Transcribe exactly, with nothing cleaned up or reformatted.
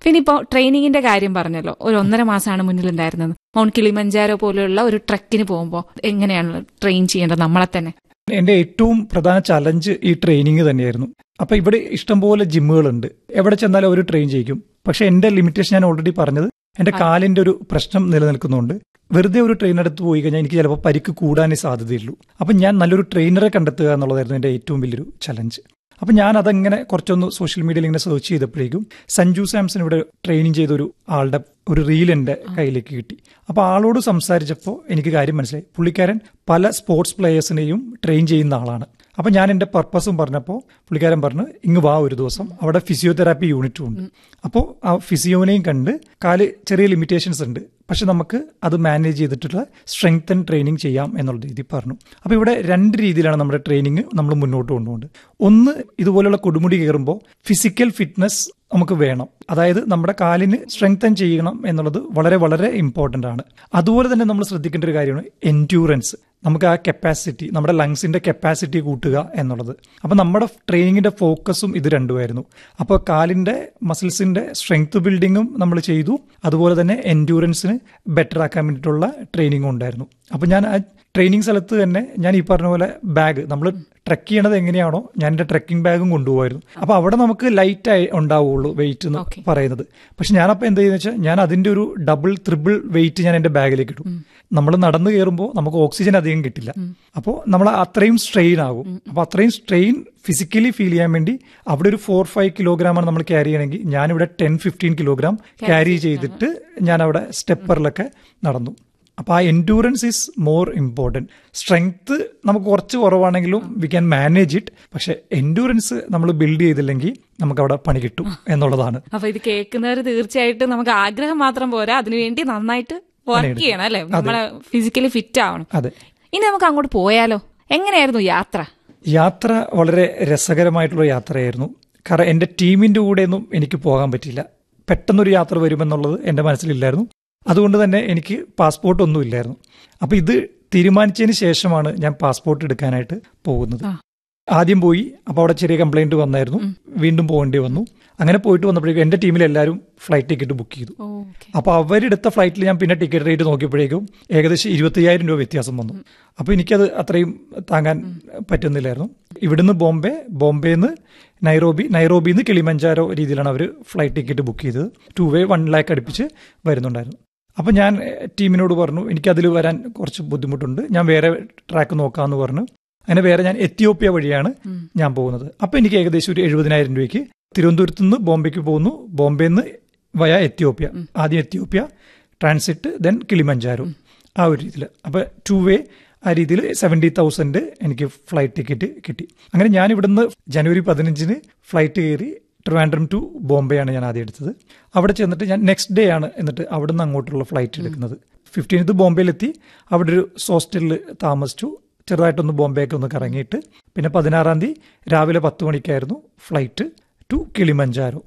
പിന്നെ ഇപ്പോൾ ട്രെയിനിങ്ങിന്റെ കാര്യം പറഞ്ഞല്ലോ, ഒരു ഒന്നര മാസമാണ് മുന്നിലുണ്ടായിരുന്നത്. മൗണ്ട് കിളിമഞ്ചാരോ പോലെയുള്ള ഒരു ട്രക്കിന് പോകുമ്പോൾ എങ്ങനെയാണ് ട്രെയിൻ ചെയ്യേണ്ടത് നമ്മളെ തന്നെ? എന്റെ ഏറ്റവും പ്രധാന ചലഞ്ച് ഈ ട്രെയിനിങ് തന്നെയായിരുന്നു. അപ്പൊ ഇവിടെ ഇഷ്ടംപോലെ ജിമ്മുകളുണ്ട്, എവിടെ ചെന്നാലും അവർ ട്രെയിൻ ചെയ്യിക്കും. പക്ഷെ എന്റെ ലിമിറ്റേഷൻ ഞാൻ ഓൾറെഡി പറഞ്ഞത്, എന്റെ കാലിന്റെ ഒരു പ്രശ്നം നിലനിൽക്കുന്നുണ്ട്. വെറുതെ ഒരു ട്രെയിനടുത്ത് പോയി കഴിഞ്ഞാൽ എനിക്ക് ചിലപ്പോൾ പരിക്ക് കൂടാനേ സാധ്യതയുള്ളൂ. അപ്പം ഞാൻ നല്ലൊരു ട്രെയിനറെ കണ്ടെത്തുക എന്നുള്ളതായിരുന്നു എൻ്റെ ഏറ്റവും വലിയൊരു ചലഞ്ച്. അപ്പം ഞാൻ അതങ്ങനെ കുറച്ചൊന്ന് സോഷ്യൽ മീഡിയയിൽ ഇങ്ങനെ സെർച്ച് ചെയ്തപ്പോഴേക്കും സഞ്ജു സാംസൺ ഇവിടെ ട്രെയിനിങ് ചെയ്തൊരു ആളുടെ ഒരു റീൽ എൻ്റെ കയ്യിലേക്ക് കിട്ടി. അപ്പോൾ ആളോട് സംസാരിച്ചപ്പോൾ എനിക്ക് കാര്യം മനസ്സിലായി. പുള്ളിക്കാരൻ പല സ്പോർട്സ് പ്ലേയേഴ്സിനെയും ട്രെയിൻ ചെയ്യുന്ന ആളാണ്. അപ്പം ഞാൻ എൻ്റെ പർപ്പസും പറഞ്ഞപ്പോൾ പുള്ളിക്കാരൻ പറഞ്ഞു, ഇങ്ങ് വാ ഒരു ദിവസം, അവിടെ ഫിസിയോതെറാപ്പി യൂണിറ്റും ഉണ്ട്. അപ്പോൾ ആ ഫിസിയോനെയും കണ്ട്, കാല് ചെറിയ ലിമിറ്റേഷൻസ് ഉണ്ട്, പക്ഷെ നമുക്ക് അത് മാനേജ് ചെയ്തിട്ടുള്ള സ്ട്രെങ്ത് ആൻഡ് ട്രെയിനിങ് ചെയ്യാം എന്നുള്ള രീതി പറഞ്ഞു. അപ്പോൾ ഇവിടെ രണ്ട് രീതിയിലാണ് നമ്മുടെ ട്രെയിനിങ് നമ്മൾ മുന്നോട്ട് കൊണ്ടുപോകുന്നത്. ഒന്ന്, ഇതുപോലുള്ള കൊടുമുടി കയറുമ്പോൾ ഫിസിക്കൽ ഫിറ്റ്നസ് നമുക്ക് വേണം. അതായത് നമ്മുടെ കാലിന് സ്ട്രെങ്തൻ ചെയ്യണം എന്നുള്ളത് വളരെ വളരെ ഇമ്പോർട്ടൻ്റ് ആണ്. അതുപോലെ തന്നെ നമ്മൾ ശ്രദ്ധിക്കേണ്ട ഒരു കാര്യമാണ് എൻഡ്യൂറൻസ്. നമുക്ക് ആ കപ്പാസിറ്റി, നമ്മുടെ ലങ്സിന്റെ കപ്പാസിറ്റി കൂട്ടുക എന്നുള്ളത്. അപ്പം നമ്മുടെ ട്രെയിനിങ്ങിന്റെ ഫോക്കസും ഇത് രണ്ടുമായിരുന്നു. അപ്പോൾ കാലിന്റെ മസിൽസിന്റെ സ്ട്രെങ്ത് ബിൽഡിങ്ങും നമ്മൾ ചെയ്തു, അതുപോലെ തന്നെ എൻഡ്യൂറൻസിന് ബെറ്റർ ആക്കാൻ വേണ്ടിയിട്ടുള്ള ട്രെയിനിങ്ങും ഉണ്ടായിരുന്നു. അപ്പം ഞാൻ ആ ട്രെയിനിങ് സ്ഥലത്ത് തന്നെ ഞാൻ ഈ പറഞ്ഞ പോലെ ബാഗ്, നമ്മൾ ട്രെക്ക് ചെയ്യണത് എങ്ങനെയാണോ ഞാൻ എൻ്റെ ട്രെക്കിംഗ് ബാഗും കൊണ്ടുപോകായിരുന്നു. അപ്പോൾ അവിടെ നമുക്ക് ലൈറ്റ് ആയി ഉണ്ടാവുള്ളൂ വെയിറ്റ് എന്ന് പറയുന്നത്. പക്ഷെ ഞാനപ്പോൾ എന്ത് ചെയ്യുന്നത് വെച്ചാൽ, ഞാൻ അതിൻ്റെ ഒരു ഡബിൾ ത്രിബിൾ വെയിറ്റ് ഞാൻ എൻ്റെ ബാഗിലേക്ക് ഇടും. നമ്മൾ നടന്നു കയറുമ്പോൾ നമുക്ക് ഓക്സിജൻ അധികം കിട്ടില്ല, അപ്പോൾ നമ്മൾ അത്രയും സ്ട്രെയിൻ ആകും. അപ്പോൾ അത്രയും സ്ട്രെയിൻ ഫിസിക്കലി ഫീൽ ചെയ്യാൻ വേണ്ടി അവിടെ ഒരു ഫോർ ഫൈവ് കിലോഗ്രാമാണ് നമ്മൾ ക്യാരി ചെയ്യണമെങ്കിൽ ഞാനിവിടെ ടെൻ ഫിഫ്റ്റീൻ കിലോഗ്രാം ക്യാരി ചെയ്തിട്ട് ഞാൻ അവിടെ സ്റ്റെപ്പറിലൊക്കെ നടന്നു. അപ്പോൾ ആ endurance is more important. Strength നമുക്ക് കുറച്ച് കുറവാണെങ്കിലും വി ക്യാൻ മാനേജ് ഇറ്റ്. പക്ഷെ എൻഡ്യൂറൻസ് നമ്മൾ ബിൽഡ് ചെയ്തില്ലെങ്കിൽ നമുക്ക് അവിടെ പണി കിട്ടും എന്നുള്ളതാണ്. അപ്പൊ ഇത് കേൾക്കുന്നവർ തീർച്ചയായിട്ടും നമുക്ക് ആഗ്രഹം മാത്രം പോരാ, അതിനുവേണ്ടി നന്നായിട്ട് വർക്ക് ചെയ്യണം അല്ലെ, നമ്മളെ ഫിസിക്കലി ഫിറ്റ് ആവണം. അതെ. ഇനി നമുക്ക് അങ്ങോട്ട് പോയാലോ? എങ്ങനെയായിരുന്നു യാത്ര? യാത്ര വളരെ രസകരമായിട്ടുള്ള യാത്രയായിരുന്നു. കാരണം എൻ്റെ ടീമിന്റെ കൂടെയൊന്നും എനിക്ക് പോകാൻ പറ്റില്ല. പെട്ടെന്നൊരു യാത്ര വരുമെന്നുള്ളത് എൻ്റെ മനസ്സിലില്ലായിരുന്നു. അതുകൊണ്ട് തന്നെ എനിക്ക് പാസ്പോർട്ട് ഒന്നും ഇല്ലായിരുന്നു. അപ്പോൾ ഇത് തീരുമാനിച്ചതിന് ശേഷമാണ് ഞാൻ പാസ്പോർട്ട് എടുക്കാനായിട്ട് പോകുന്നത്. ആദ്യം പോയി, അപ്പോൾ അവിടെ ചെറിയ കംപ്ലൈന്റ് വന്നായിരുന്നു, വീണ്ടും പോകേണ്ടി വന്നു. അങ്ങനെ പോയിട്ട് വന്നപ്പോഴേക്കും എൻ്റെ ടീമിൽ എല്ലാവരും ഫ്ലൈറ്റ് ടിക്കറ്റ് ബുക്ക് ചെയ്തു. അപ്പോൾ അവരെടുത്ത ഫ്ലൈറ്റിൽ ഞാൻ പിന്നെ ടിക്കറ്റ് റേറ്റ് നോക്കിയപ്പോഴേക്കും ഏകദേശം ഇരുപത്തയ്യായിരം രൂപ വ്യത്യാസം വന്നു. അപ്പോൾ എനിക്കത് അത്രയും താങ്ങാൻ പറ്റുന്നില്ലായിരുന്നു. ഇവിടുന്ന് ബോംബെ, ബോംബെന്ന് നൈറോബി, നൈറോബിന്ന് കിളിമഞ്ചാരോ രീതിയിലാണ് അവർ ഫ്ലൈറ്റ് ടിക്കറ്റ് ബുക്ക് ചെയ്തത്. ടു വേ വൺ ലാക്ക് അടുപ്പിച്ച് വരുന്നുണ്ടായിരുന്നു. അപ്പം ഞാൻ ടീമിനോട് പറഞ്ഞു, എനിക്കതിൽ വരാൻ കുറച്ച് ബുദ്ധിമുട്ടുണ്ട്, ഞാൻ വേറെ ട്രാക്ക് നോക്കാമെന്ന് പറഞ്ഞു. അങ്ങനെ വേറെ ഞാൻ എത്യോപ്യ വഴിയാണ് ഞാൻ പോകുന്നത്. അപ്പം എനിക്ക് ഏകദേശം ഒരു എഴുപതിനായിരം രൂപയ്ക്ക് തിരുവനന്തപുരത്ത് നിന്ന് ബോംബെക്ക് പോകുന്നു, ബോംബെ നിന്ന് വയ എത്യോപ്യ, ആദ്യം എത്യോപ്യ ട്രാൻസിറ്റ്, ദെൻ കിളിമഞ്ചാരോ, ആ ഒരു രീതിയിൽ. അപ്പോൾ ടു വേ ആ രീതിയിൽ സെവൻറ്റി തൗസൻഡ് എനിക്ക് ഫ്ലൈറ്റ് ടിക്കറ്റ് കിട്ടി. അങ്ങനെ ഞാൻ ഇവിടുന്ന് ജനുവരി പതിനഞ്ചിന് ഫ്ലൈറ്റ് കയറി ട്രിവാൻഡ്രം ടു ബോംബെയാണ് ഞാൻ ആദ്യം എടുത്തത്. അവിടെ ചെന്നിട്ട് ഞാൻ നെക്സ്റ്റ് ഡേ ആണ് എന്നിട്ട് അവിടെ നിന്ന് അങ്ങോട്ടുള്ള ഫ്ലൈറ്റ് എടുക്കുന്നത്. ഫിഫ്റ്റീൻത്ത് ബോംബെയിലെത്തി, അവിടെ ഒരു ഹോസ്റ്റലിൽ താമസിച്ചു, ചെറുതായിട്ടൊന്ന് ബോംബെയൊക്കെ ഒന്ന് കറങ്ങിയിട്ട് പിന്നെ പതിനാറാം തീയതി രാവിലെ പത്ത് മണിക്കായിരുന്നു ഫ്ലൈറ്റ് ടു കിളിമഞ്ചാരോ.